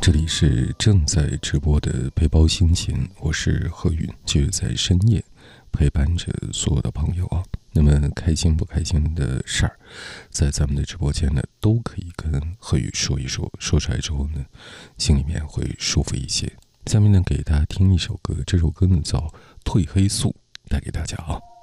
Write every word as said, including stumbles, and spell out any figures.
这里是正在直播的背包心情，我是何云，就是在深夜陪伴着所有的朋友啊。那么开心不开心的事儿，在咱们的直播间呢，都可以跟何宇说一说，说出来之后呢，心里面会舒服一些。下面呢，给大家听一首歌，这首歌呢叫《褪黑素》，带给大家啊。